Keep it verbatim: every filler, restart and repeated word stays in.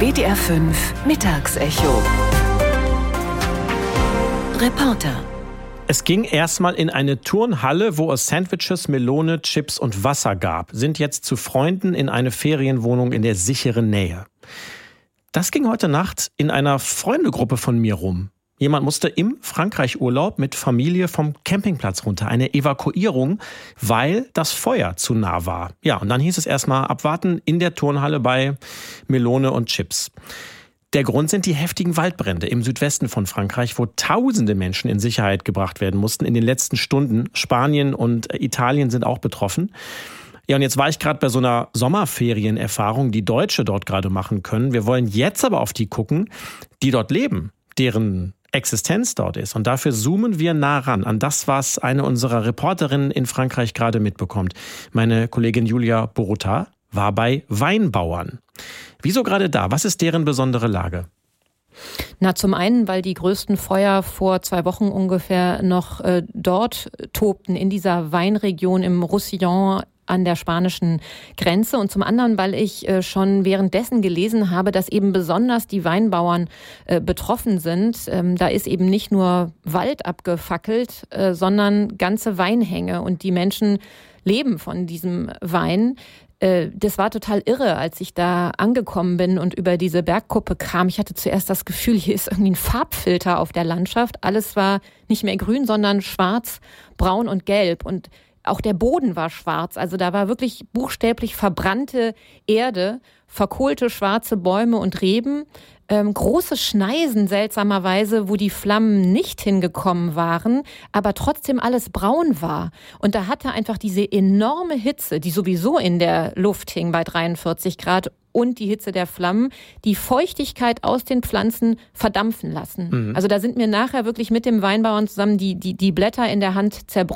W D R fünf Mittagsecho. Reporter. Es ging erstmal in eine Turnhalle, wo es Sandwiches, Melone, Chips und Wasser gab. Sind jetzt zu Freunden in eine Ferienwohnung in der sicheren Nähe. Das ging heute Nacht in einer Freundegruppe von mir rum. Jemand musste im Frankreich-Urlaub mit Familie vom Campingplatz runter. Eine Evakuierung, weil das Feuer zu nah war. Ja, und dann hieß es erstmal abwarten in der Turnhalle bei Melone und Chips. Der Grund sind die heftigen Waldbrände im Südwesten von Frankreich, wo tausende Menschen in Sicherheit gebracht werden mussten in den letzten Stunden. Spanien und Italien sind auch betroffen. Ja, und jetzt war ich gerade bei so einer Sommerferienerfahrung, die Deutsche dort gerade machen können. Wir wollen jetzt aber auf die gucken, die dort leben, deren Existenz dort ist. Und dafür zoomen wir nah ran an das, was eine unserer Reporterinnen in Frankreich gerade mitbekommt. Meine Kollegin Julia Borota war bei Weinbauern. Wieso gerade da? Was ist deren besondere Lage? Na, zum einen, weil die größten Feuer vor zwei Wochen ungefähr noch äh, dort tobten, in dieser Weinregion im Roussillon an der spanischen Grenze. Und zum anderen, weil ich äh, schon währenddessen gelesen habe, dass eben besonders die Weinbauern äh, betroffen sind. Ähm, da ist eben nicht nur Wald abgefackelt, äh, sondern ganze Weinhänge. Und die Menschen leben von diesem Wein. Das war total irre, als ich da angekommen bin und über diese Bergkuppe kam. Ich hatte zuerst das Gefühl, hier ist irgendwie ein Farbfilter auf der Landschaft. Alles war nicht mehr grün, sondern schwarz, braun und gelb. Und auch der Boden war schwarz. Also da war wirklich buchstäblich verbrannte Erde, verkohlte schwarze Bäume und Reben. Ähm, große Schneisen seltsamerweise, wo die Flammen nicht hingekommen waren, aber trotzdem alles braun war. Und da hatte einfach diese enorme Hitze, die sowieso in der Luft hing bei dreiundvierzig Grad und die Hitze der Flammen, die Feuchtigkeit aus den Pflanzen verdampfen lassen. Mhm. Also da sind mir nachher wirklich mit dem Weinbauern zusammen die, die, die Blätter in der Hand zerbrochen.